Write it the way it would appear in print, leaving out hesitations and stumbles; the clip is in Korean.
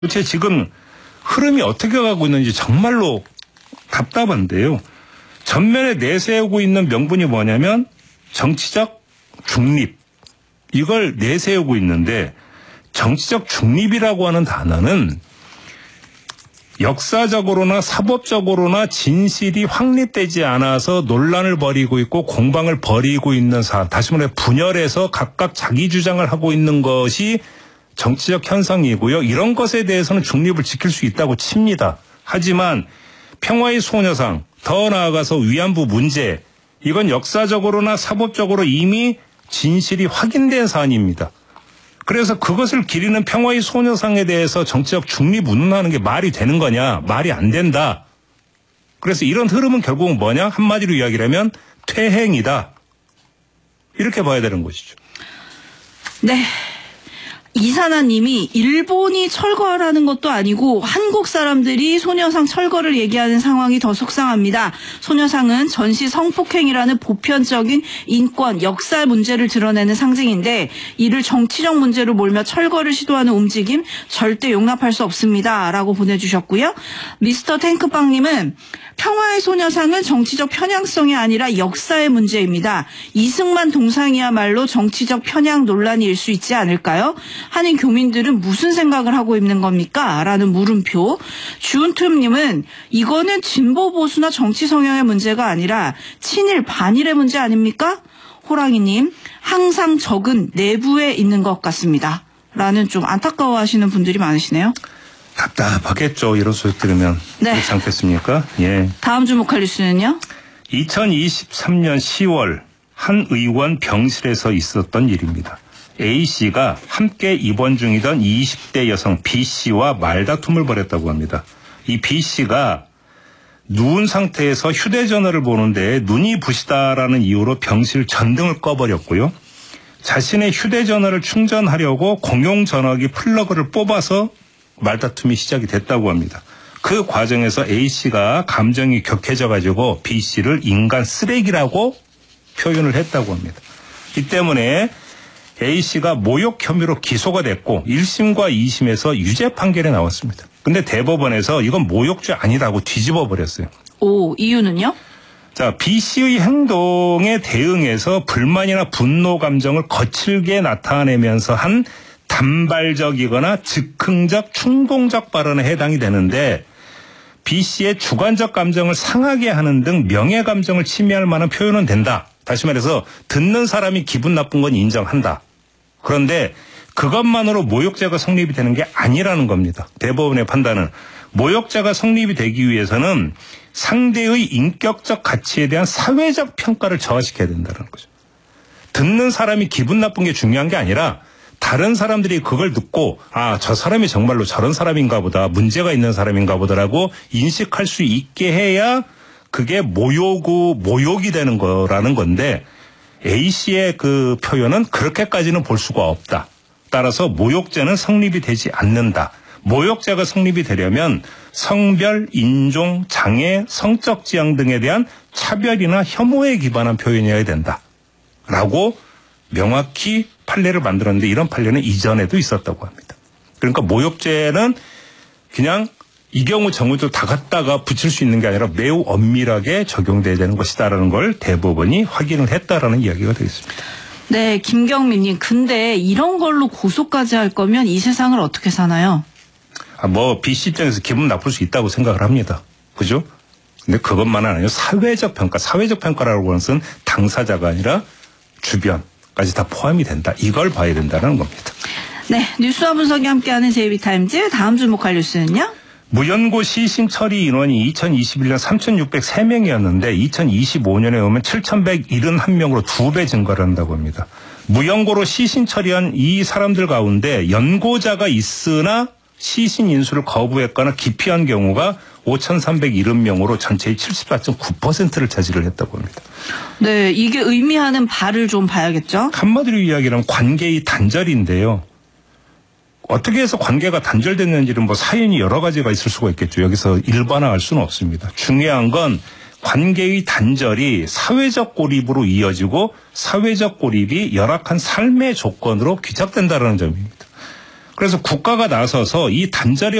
도대체 지금 흐름이 어떻게 가고 있는지 정말로 답답한데요. 전면에 내세우고 있는 명분이 뭐냐면 정치적 중립. 이걸 내세우고 있는데 정치적 중립이라고 하는 단어는 역사적으로나 사법적으로나 진실이 확립되지 않아서 논란을 벌이고 있고 공방을 벌이고 있는 사람, 다시 말해 분열해서 각각 자기 주장을 하고 있는 것이 정치적 현상이고요. 이런 것에 대해서는 중립을 지킬 수 있다고 칩니다. 하지만 평화의 소녀상, 더 나아가서 위안부 문제, 이건 역사적으로나 사법적으로 이미 진실이 확인된 사안입니다. 그래서 그것을 기리는 평화의 소녀상에 대해서 정치적 중립 운운하는 게 말이 되는 거냐? 말이 안 된다. 그래서 이런 흐름은 결국은 뭐냐? 한마디로 이야기하면 퇴행이다. 이렇게 봐야 되는 것이죠. 네. 이사나님이 일본이 철거하라는 것도 아니고 한국 사람들이 소녀상 철거를 얘기하는 상황이 더 속상합니다. 소녀상은 전시 성폭행이라는 보편적인 인권, 역사 문제를 드러내는 상징인데 이를 정치적 문제로 몰며 철거를 시도하는 움직임 절대 용납할 수 없습니다. 라고 보내주셨고요. 미스터 탱크빵님은 평화의 소녀상은 정치적 편향성이 아니라 역사의 문제입니다. 이승만 동상이야말로 정치적 편향 논란일 수 있지 않을까요? 한인 교민들은 무슨 생각을 하고 있는 겁니까? 라는 물음표. 주은투님은 이거는 진보 보수나 정치 성향의 문제가 아니라 친일 반일의 문제 아닙니까? 호랑이님, 항상 적은 내부에 있는 것 같습니다. 라는 좀 안타까워하시는 분들이 많으시네요. 답답하겠죠. 이런 소리 들으면. 네. 그렇지 않겠습니까? 예. 다음 주목할 뉴스는요? 2023년 10월 한 의원 병실에서 있었던 일입니다. A씨가 함께 입원 중이던 20대 여성 B씨와 말다툼을 벌였다고 합니다. 이 B씨가 누운 상태에서 휴대전화를 보는데 눈이 부시다라는 이유로 병실 전등을 꺼버렸고요. 자신의 휴대전화를 충전하려고 공용전화기 플러그를 뽑아서 말다툼이 시작이 됐다고 합니다. 그 과정에서 A씨가 감정이 격해져가지고 B씨를 인간 쓰레기라고 표현을 했다고 합니다. 이 때문에 A씨가 모욕 혐의로 기소가 됐고 1심과 2심에서 유죄 판결이 나왔습니다. 근데 대법원에서 이건 모욕죄 아니라고 뒤집어 버렸어요. 오, 이유는요? 자, B씨의 행동에 대응해서 불만이나 분노 감정을 거칠게 나타내면서 한 단발적이거나 즉흥적 충동적 발언에 해당이 되는데 B씨의 주관적 감정을 상하게 하는 등 명예 감정을 침해할 만한 표현은 된다. 다시 말해서 듣는 사람이 기분 나쁜 건 인정한다. 그런데 그것만으로 모욕죄가 성립이 되는 게 아니라는 겁니다. 대법원의 판단은 모욕죄가 성립이 되기 위해서는 상대의 인격적 가치에 대한 사회적 평가를 저하시켜야 된다는 거죠. 듣는 사람이 기분 나쁜 게 중요한 게 아니라 다른 사람들이 그걸 듣고 아, 저 사람이 정말로 저런 사람인가 보다, 문제가 있는 사람인가 보다라고 인식할 수 있게 해야 그게 모욕이 되는 거라는 건데 A씨의 그 표현은 그렇게까지는 볼 수가 없다. 따라서 모욕죄는 성립이 되지 않는다. 모욕죄가 성립이 되려면 성별, 인종, 장애, 성적 지향 등에 대한 차별이나 혐오에 기반한 표현이어야 된다. 라고 명확히 판례를 만들었는데 이런 판례는 이전에도 있었다고 합니다. 그러니까 모욕죄는 그냥 이 경우 정우도 다 갖다가 붙일 수 있는 게 아니라 매우 엄밀하게 적용돼야 되는 것이다라는 걸 대법원이 확인을 했다라는 이야기가 되겠습니다. 네, 김경민님. 근데 이런 걸로 고소까지 할 거면 이 세상을 어떻게 사나요? B씨 입장에서 기분 나쁠 수 있다고 생각을 합니다. 그죠? 근데 그것만은 아니고 사회적 평가라고 하는 것은 당사자가 아니라 주변까지 다 포함이 된다. 이걸 봐야 된다는 겁니다. 네, 뉴스와 분석이 함께하는 JB타임즈 다음 주목할 뉴스는요? 무연고 시신 처리 인원이 2021년 3,603명이었는데 2025년에 오면 7,171명으로 2배 증가를 한다고 합니다. 무연고로 시신 처리한 이 사람들 가운데 연고자가 있으나 시신 인수를 거부했거나 기피한 경우가 5,370명으로 전체의 74.9%를 차지를 했다고 합니다. 네, 이게 의미하는 바를 좀 봐야겠죠? 한마디로 이야기하면 관계의 단절인데요. 어떻게 해서 관계가 단절됐는지는 사연이 여러 가지가 있을 수가 있겠죠. 여기서 일반화할 수는 없습니다. 중요한 건 관계의 단절이 사회적 고립으로 이어지고 사회적 고립이 열악한 삶의 조건으로 귀착된다는 점입니다. 그래서 국가가 나서서 이 단절이